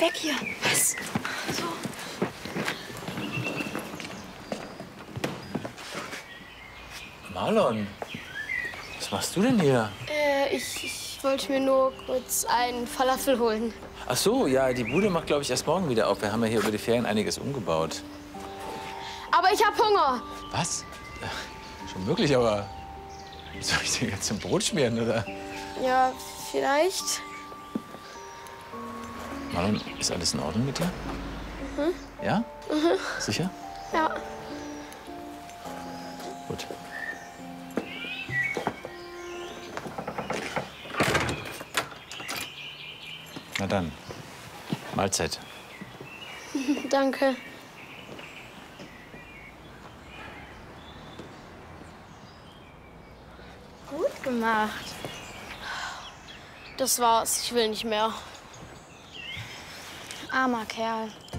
weg hier. Was? So. Marlon, was machst du denn hier? Ich wollte mir nur kurz einen Falafel holen. Ach so, ja, die Bude macht, glaube ich, erst morgen wieder auf. Wir haben ja hier über die Ferien einiges umgebaut. Aber ich habe Hunger. Was? Schon möglich, aber soll ich dir jetzt ein Brot schmieren, oder? Ja, vielleicht. Marlon, ist alles in Ordnung mit dir? Mhm. Ja? Mhm. Sicher? Ja. Gut. Na dann, Mahlzeit. Danke. Gut gemacht. Das war's. Ich will nicht mehr. Armer Kerl.